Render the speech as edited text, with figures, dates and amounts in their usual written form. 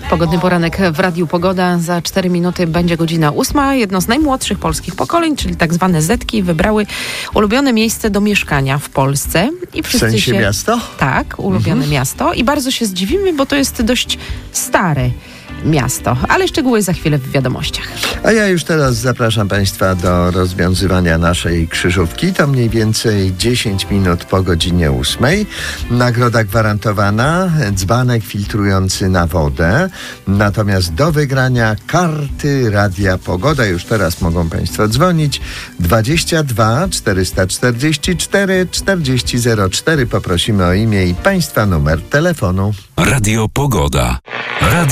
Pogodny poranek w Radiu Pogoda. Za 4 minuty będzie godzina 8. Jedno z najmłodszych polskich pokoleń, czyli tak zwane Zetki, wybrały ulubione miejsce do mieszkania w Polsce. I wszyscy w sensie miasto? Tak, ulubione miasto. I bardzo się zdziwimy, bo to jest dość stare miasto. Ale szczegóły za chwilę w wiadomościach. A ja już teraz zapraszam Państwa do rozwiązywania naszej krzyżówki. To mniej więcej 10 minut po godzinie 8. Nagroda gwarantowana, dzbanek filtrujący na wodę. Natomiast do wygrania karty Radia Pogoda. Już teraz mogą Państwo dzwonić. 22 444 4004. Poprosimy o imię i Państwa numer telefonu. Radio Pogoda.